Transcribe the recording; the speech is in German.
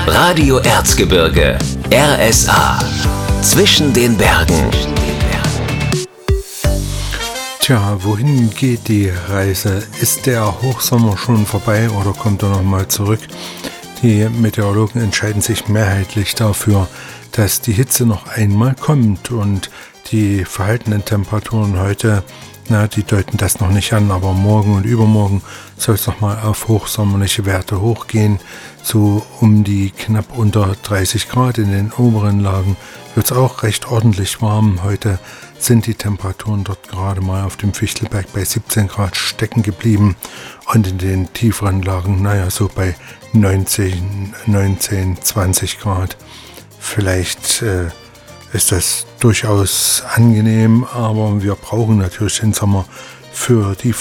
Radio Erzgebirge, RSA. Zwischen den Bergen. Tja, wohin geht die Reise? Ist der Hochsommer schon vorbei oder kommt er nochmal zurück? Die Meteorologen entscheiden sich mehrheitlich dafür, dass die Hitze noch einmal kommt, und die verhaltenen Temperaturen heute, die deuten das noch nicht an, aber morgen und übermorgen soll es nochmal auf hochsommerliche Werte hochgehen. So um die knapp unter 30 Grad in den oberen Lagen wird es auch recht ordentlich warm. Heute sind die Temperaturen dort gerade mal auf dem Fichtelberg bei 17 Grad stecken geblieben und in den tieferen Lagen, so bei 19, 20 Grad. Vielleicht ist das durchaus angenehm, aber wir brauchen natürlich den Sommer für die